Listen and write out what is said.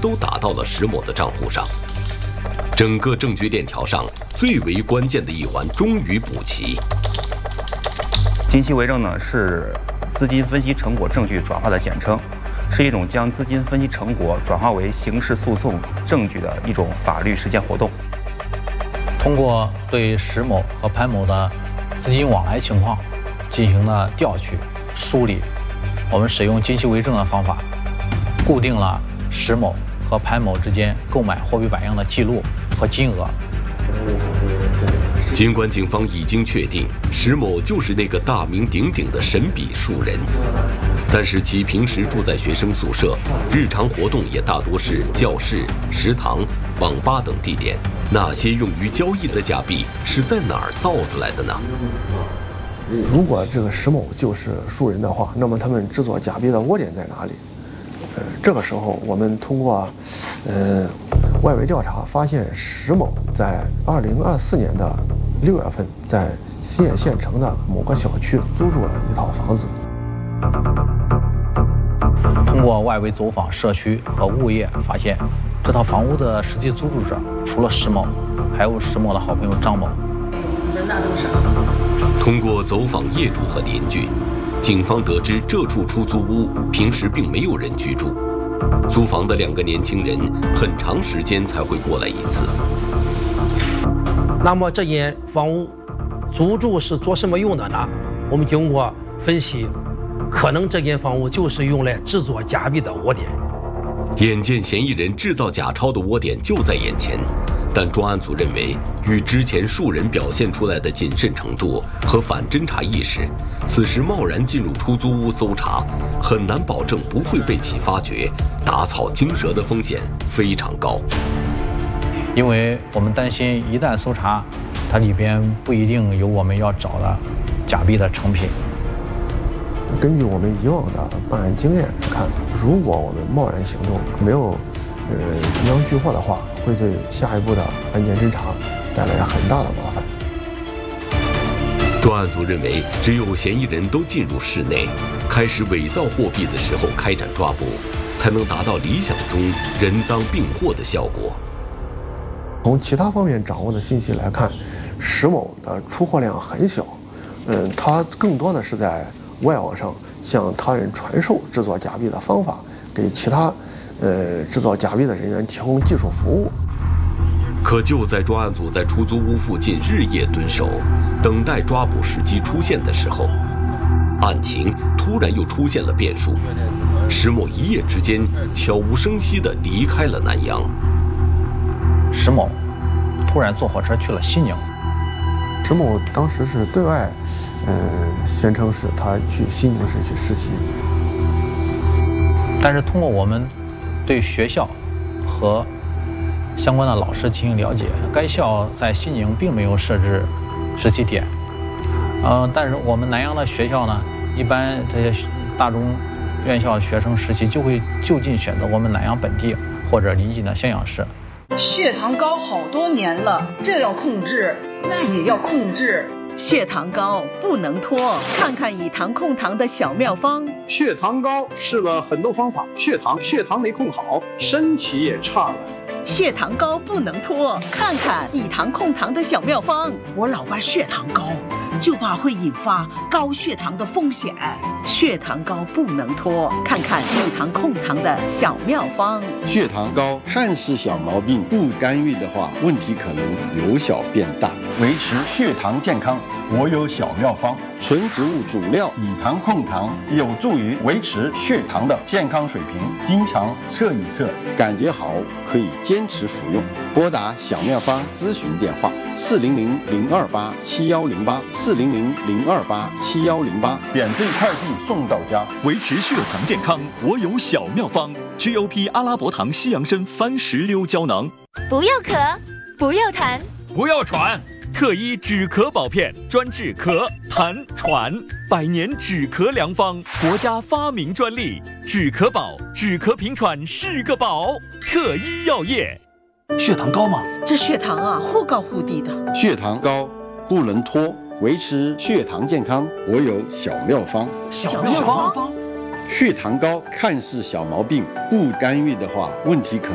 都打到了石某的账户上。整个证据链条上最为关键的一环终于补齐。 近期为证呢，是资金分析成果证据转化的简称，是一种将资金分析成果转化为刑事诉讼证据的一种法律实践活动。 通过对石某和潘某的资金往来情况进行了调取梳理，我们使用近期为证的方法，固定了石某和潘某之间购买货币版样的记录和金额。 尽管警方已经确定石某就是那个大名鼎鼎的神笔术人，但是其平时住在学生宿舍，日常活动也大多是教室、食堂、网吧等地点。那些用于交易的假币是在哪儿造出来的呢？ 如果这个石某就是术人的话，那么他们制作假币的窝点在哪里？这个时候我们通过外围调查发现，石某在2024年的6月份在西冶县城的某个小区租住了一套房子。 通过外围走访社区和物业，发现这套房屋的实际租住者除了石某，还有石某的好朋友张某。 那都是。 通过走访业主和邻居，警方得知这处出租屋平时并没有人居住，租房的2个年轻人很长时间才会过来一次。 那么这间房屋租住是做什么用的呢？我们经过分析，可能这间房屋就是用来制作假币的窝点。 眼见嫌疑人制造假钞的窝点就在眼前，但专案组认为，与之前数人表现出来的谨慎程度和反侦查意识，此时贸然进入出租屋搜查，很难保证不会被其发觉，打草惊蛇的风险非常高。 因为我们担心，一旦搜查，它里边不一定有我们要找的假币的成品。 根据我们以往的办案经验来看，如果我们贸然行动，没有扬名俱获的话，会对下一步的案件侦查带来很大的麻烦。 专案组认为，只有嫌疑人都进入室内，开始伪造货币的时候开展抓捕，才能达到理想中人赃并获的效果。 从其他方面掌握的信息来看，石某的出货量很小，他更多的是在外网上向他人传授制作假币的方法，给其他制造假币的人员提供技术服务。 可就在专案组在出租屋附近日夜蹲守，等待抓捕时机出现的时候，案情突然又出现了变数。石某一夜之间悄无声息地离开了南阳。 石某突然坐火车去了西宁。 石某当时是对外宣称是他去西宁市去实习， 但是通过我们对学校和相关的老师进行了解，该校在西宁并没有设置实习点。但是我们南阳的学校呢，一般这些大中院校学生实习就会就近选择我们南阳本地或者邻近的襄阳市。 血糖高好多年了，这要控制，那也要控制。 血糖高不能拖，看看以糖控糖的小妙方。 血糖高试了很多方法，血糖没控好，身体也差了。 血糖高不能拖，看看以糖控糖的小妙方。 我老伴血糖高，就怕会引发高血糖的风险。 血糖高不能拖，看看以糖控糖的小妙方。 血糖高看似小毛病，不干预的话，问题可能由小变大。维持血糖健康，我有小妙方。纯植物主料以糖控糖，有助于维持血糖的健康水平。经常测一测，感觉好可以坚持服用。拨打小妙方咨询电话：400-028-7108，400-028-7108，免费快递送到家。 维持血糖健康，我有小妙方。GOP 阿拉伯糖西洋参番石榴胶囊。 不要咳，不要痰， 不要喘。特医止咳宝片，专治咳、痰、喘，100年止咳良方，国家发明专利。止咳宝，止咳平喘是个宝。特医药业。 血糖高吗？ 这血糖啊，忽高忽低的。 血糖高不能拖，维持血糖健康，我有小妙方。 小妙方。 血糖高看似小毛病，不干预的话，问题可